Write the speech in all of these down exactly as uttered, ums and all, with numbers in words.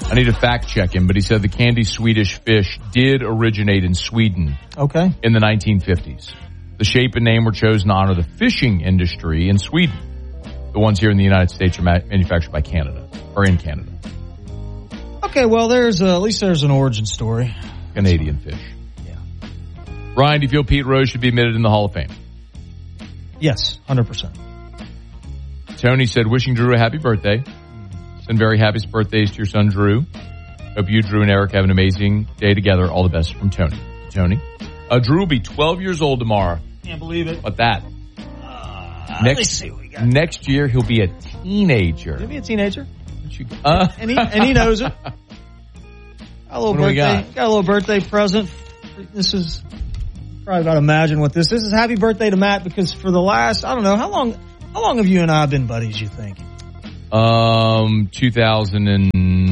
I need to fact check him, but he said the candy Swedish fish did originate in Sweden. Okay. In the nineteen fifties. The shape and name were chosen to honor the fishing industry in Sweden. The ones here in the United States are ma- manufactured by Canada, or in Canada. Okay, well, there's a, at least there's an origin story. Canadian fish. Yeah. Ryan, do you feel Pete Rose should be admitted in the Hall of Fame? Yes, one hundred percent. Tony said, wishing Drew a happy birthday. Send very happiest birthdays to your son, Drew. Hope you, Drew, and Eric have an amazing day together. All the best from Tony. Tony. Uh, Drew will be twelve years old tomorrow. Can't believe it. What that? Uh, next, let's see what we got. Next year, he'll be a teenager. He'll be a teenager. Uh, and, he, and he knows it. Got a little what birthday. Got? got a little birthday present. This is probably about to imagine what this. This is happy birthday to Matt because for the last I don't know how long. How long have you and I been buddies? You think? Um, two thousand and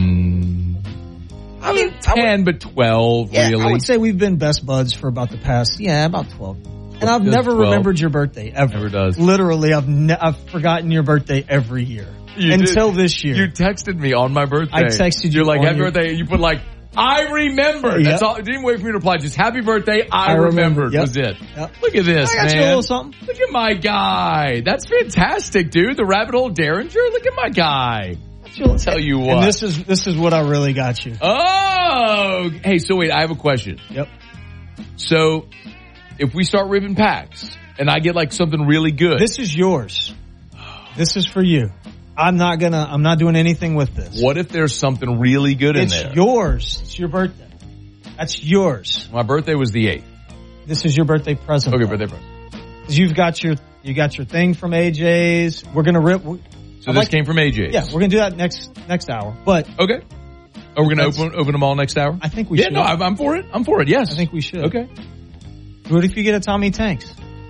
I mean ten, but twelve. Yeah, really. I would say we've been best buds for about the past yeah about twelve. And I've Just never twelve. remembered your birthday ever. Never does. Literally, I've ne- I've forgotten your birthday every year You until did. this year. You texted me on my birthday. I texted you. You're like, on happy your- birthday. You put like, I remember. Yep. That's all. It didn't wait for me to reply. Just happy birthday. I, I remember. remembered Yep. was it. Yep. Look at this, I got man. you a little something. Look at my guy. That's fantastic, dude. The rabbit hole Derringer. Look at my guy. I'll tell you what. And this is this is what I really got you. Oh, hey. So wait, I have a question. Yep. So, if we start ripping packs and I get like something really good, This is yours. This is for you. I'm not gonna. I'm not doing anything with this. what if there's something really good in It's there? yours. It's your birthday. That's yours. My birthday was the eighth. This is your birthday present. Okay, though. birthday present. 'Cause You've got your you got your thing from A J's. We're gonna rip. we- So I this like- came from A J's. Yeah, we're gonna do that next next hour. But Okay. Are we going to That's- open open them all next hour? I think we yeah, should. no, I'm, I'm for it. I'm for it. Yes. I think we should. Okay. What if you get a Tommy Tanks?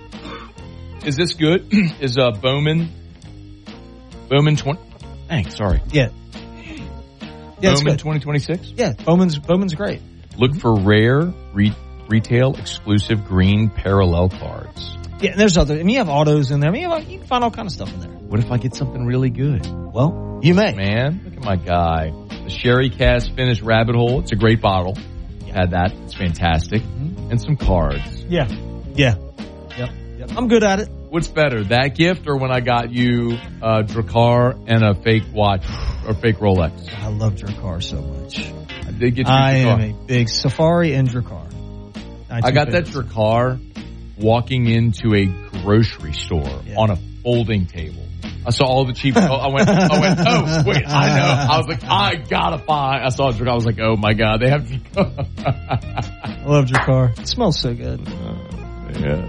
Is this good? Is uh Bowman Bowman twenty? Thanks. Sorry. Yeah. Yeah, it's Bowman good. twenty twenty-six. Yeah, Bowman's Bowman's great. Look for rare re- retail exclusive green parallel cards. Yeah, and there's other. I mean, you have autos in there. I mean, you, have, you can find all kind of stuff in there. What if I get something really good? Well, you may. Man, look at my guy. The Sherry Cast Finish Rabbit Hole. It's a great bottle. Had that. It's fantastic. Mm-hmm. And some cards. Yeah. Yeah. Yep. Yep. I'm good at it. What's better, that gift or when I got you a Drakkar and a fake watch or fake Rolex? I love Drakkar so much. I did get you I Drakkar. am a big Safari and Drakkar. I got that Drakkar walking into a grocery store Yeah. on a folding table. I saw all the cheap. I went. I went. Oh wait, I know. I was like, I gotta find. I saw Drakkar. I was like, oh my god, they have Drakkar. I love Drakkar. It smells so good. Yeah.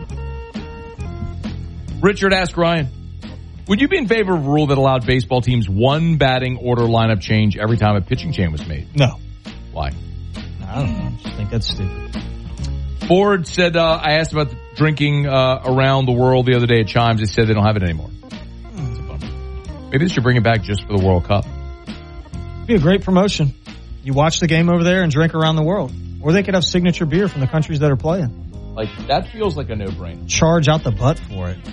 Richard asked Ryan, would you be in favor of a rule that allowed baseball teams one batting order lineup change every time a pitching change was made? No. Why? I don't know. I just think that's stupid. Ford said, uh, I asked about the drinking uh, around the world the other day at Chimes. They said they don't have it anymore. That's a bummer. Maybe they should bring it back just for the World Cup. It'd be a great promotion. You watch the game over there and drink around the world. Or they could have signature beer from the countries that are playing. Like, that feels like a no-brainer. Charge out the butt for it.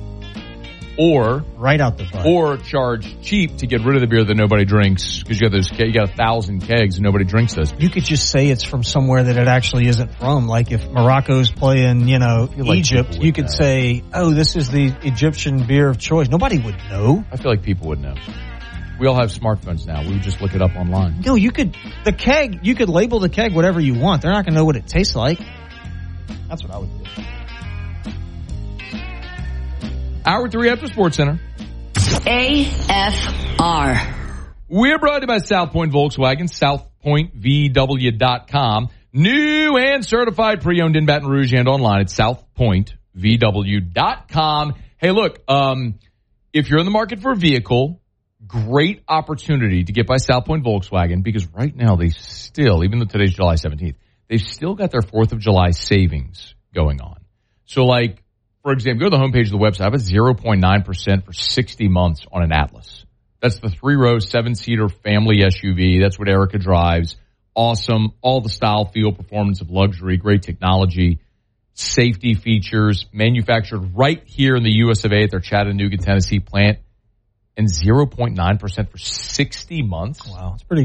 Or, Right out the butt. or charge cheap to get rid of the beer that nobody drinks because you got those, ke- you got a thousand kegs and nobody drinks those. You could just say it's from somewhere that it actually isn't from. Like if Morocco's playing, you know, feel like Egypt, people would you could know. say, oh, this is the Egyptian beer of choice. Nobody would know. I feel like people would know. We all have smartphones now. We would just look it up online. No, you could, the keg, you could label the keg whatever you want. They're not going to know what it tastes like. That's what I would do. Hour three after Sports Center. A F R. We're brought to you by South Point Volkswagen, south point v w dot com. New and certified pre-owned in Baton Rouge and online at south point v w dot com. Hey, look, um, if you're in the market for a vehicle, great opportunity to get by South Point Volkswagen because right now they still, even though today's July seventeenth, they've still got their fourth of July savings going on. So like, for example, go to the homepage of the website. I have a zero point nine percent for sixty months on an Atlas. That's the three-row, seven-seater family S U V. That's what Erica drives. Awesome. All the style, feel, performance of luxury, great technology, safety features, manufactured right here in the U S of A at their Chattanooga, Tennessee plant, and zero point nine percent for sixty months. Wow, it's pretty good.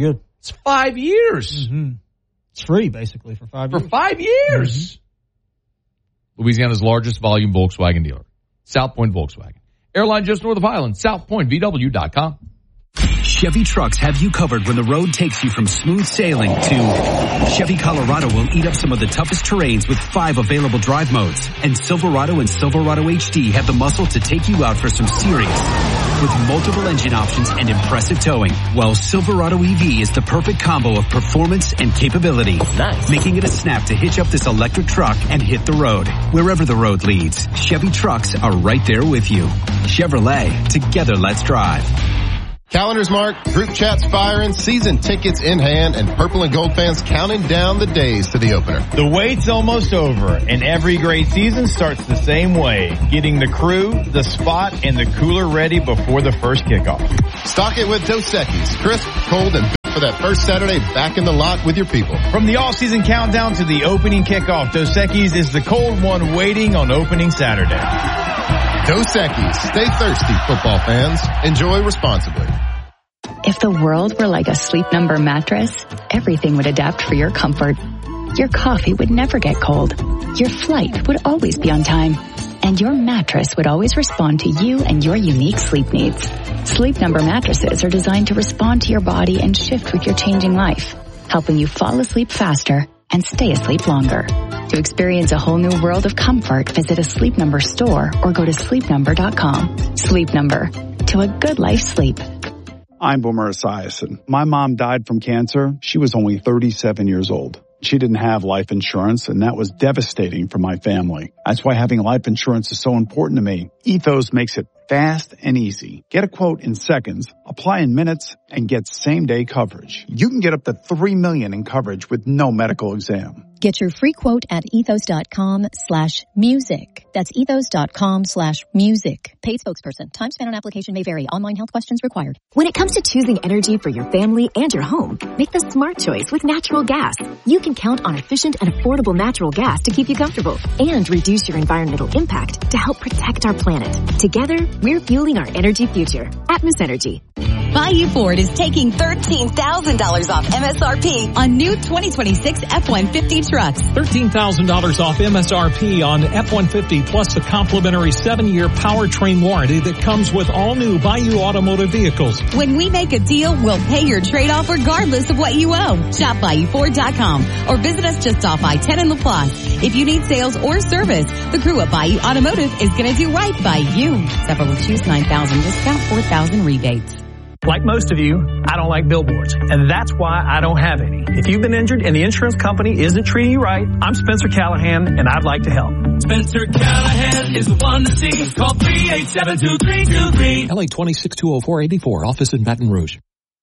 It's five years. Mm-hmm. It's free, basically, for five for years. For five years. Mm-hmm. Louisiana's largest volume Volkswagen dealer. South Point Volkswagen. Airline just north of Highland. South Point V W dot com. Chevy trucks have you covered when the road takes you from smooth sailing to Chevy Colorado will eat up some of the toughest terrains with five available drive modes. And Silverado and Silverado H D have the muscle to take you out for some serious with multiple engine options and impressive towing. While Silverado E V is the perfect combo of performance and capability. Nice. Making it a snap to hitch up this electric truck and hit the road. Wherever the road leads, Chevy trucks are right there with you. Chevrolet, together let's drive. Calendars marked, group chats firing, season tickets in hand, and purple and gold fans counting down the days to the opener. The wait's almost over, and every great season starts the same way. Getting the crew, the spot, and the cooler ready before the first kickoff. Stock it with Dos Equis, crisp, cold, and for that first Saturday back in the lot with your people. From the all-season countdown to the opening kickoff, Dos Equis is the cold one waiting on opening Saturday. Dos Equis. Stay thirsty, football fans. Enjoy responsibly. If the world were like a Sleep Number mattress, everything would adapt for your comfort. Your coffee would never get cold. Your flight would always be on time. And your mattress would always respond to you and your unique sleep needs. Sleep Number mattresses are designed to respond to your body and shift with your changing life, helping you fall asleep faster and stay asleep longer. To experience a whole new world of comfort, visit a Sleep Number store or go to sleep number dot com. Sleep Number. To a good life sleep. I'm Boomer Esiason. My mom died from cancer. She was only thirty-seven years old. She didn't have life insurance, and that was devastating for my family. That's why having life insurance is so important to me. Ethos makes it fast and easy. Get a quote in seconds, apply in minutes, and get same-day coverage. You can get up to three million dollars in coverage with no medical exam. Get your free quote at ethos.com slash music. That's ethos.com slash music. Paid spokesperson. Time spent on application may vary. Online health questions required. When it comes to choosing energy for your family and your home, make the smart choice with natural gas. You can count on efficient and affordable natural gas to keep you comfortable and reduce your environmental impact to help protect our planet. Together, we're fueling our energy future. Atmos Energy. Bayou Ford is taking thirteen thousand dollars off M S R P on new twenty twenty-six F one fifty trucks. thirteen thousand dollars off M S R P on F one fifty plus a complimentary seven-year powertrain warranty that comes with all new Bayou Automotive vehicles. When we make a deal, we'll pay your trade-off regardless of what you owe. Shop Bayou Ford dot com or visit us just off I ten in LaPlace. If you need sales or service, the crew at Bayou Automotive is going to do right by you. Several choose nine thousand discount, four thousand rebates. Like most of you, I don't like billboards, and that's why I don't have any. If you've been injured and the insurance company isn't treating you right, I'm Spencer Callahan, and I'd like to help. Spencer Callahan is the one to see. Call three eight seven, two three two three. L A twenty-six two oh four eighty-four, office in Baton Rouge.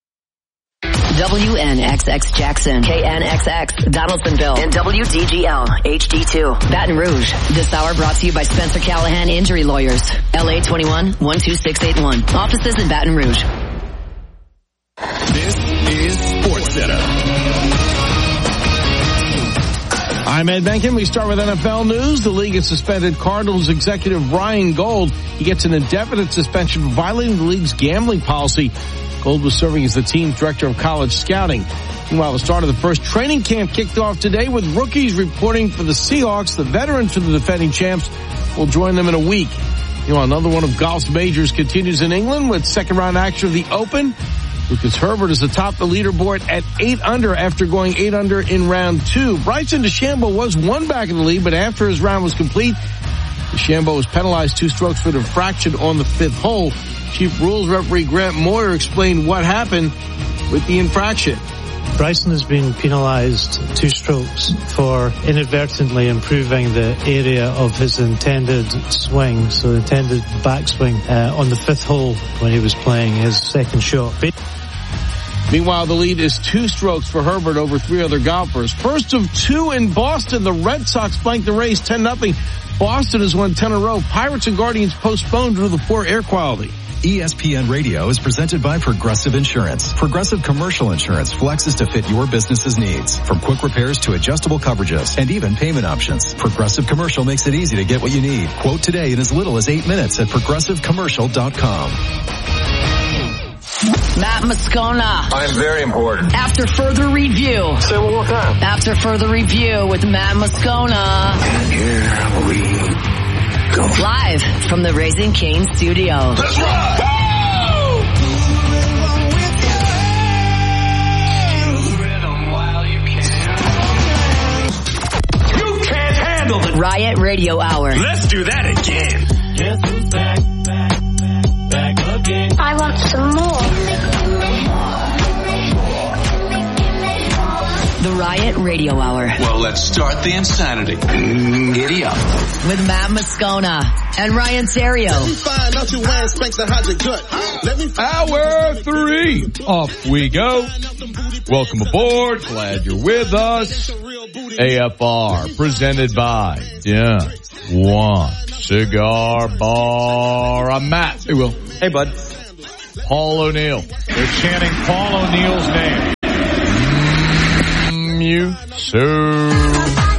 W N X X Jackson, K N X X Donaldsonville, and W D G L H D two Baton Rouge. This hour brought to you by Spencer Callahan Injury Lawyers. L A twenty-one, one two six eight one. Offices in Baton Rouge. This is Sports Center. I'm Ed Benkin. We start with N F L news. The league has suspended Cardinals executive Ryan Gold. He gets an indefinite suspension for violating the league's gambling policy. Gold was serving as the team's director of college scouting. Meanwhile, the start of the first training camp kicked off today with rookies reporting for the Seahawks. The veterans for the defending champs will join them in a week. Meanwhile, another one of golf's majors continues in England with second round action of the Open. Lucas Herbert is atop the leaderboard at eight under after going eight under in round two. Bryson DeChambeau was one back in the lead, but after his round was complete, DeChambeau was penalized two strokes for infraction on the fifth hole. Chief Rules Referee Grant Moyer explained what happened with the infraction. Bryson has been penalised two strokes for inadvertently improving the area of his intended swing, so the intended backswing uh, on the fifth hole when he was playing his second shot. Meanwhile, the lead is two strokes for Herbert over three other golfers. First of two in Boston, the Red Sox blanked the Rays ten nothing. Boston has won ten in a row. Pirates and Guardians postponed due to the poor air quality. E S P N Radio is presented by Progressive Insurance. Progressive Commercial Insurance flexes to fit your business's needs. From quick repairs to adjustable coverages and even payment options. Progressive Commercial makes it easy to get what you need. Quote today in as little as eight minutes at progressive commercial dot com. Matt Moscona. I'm very important. After further review. Say it one more time. After further review with Matt Moscona. And here we go. Live from the Raising Cane studio. Let's rock! Riot Radio Hour. Let's do that again. Guess who's back, back, back, back again. I want some more. The Riot Radio Hour. Well, let's start the insanity. Mm, giddy up. With Matt Moscona and Ryan Serio. Hour three. Off we go. Welcome aboard. Glad you're with us. A F R presented by Dun One Cigar Bar. I'm Matt. Hey, Will. Hey, bud. Paul O'Neill. They're chanting Paul O'Neill's name. Mm, you so.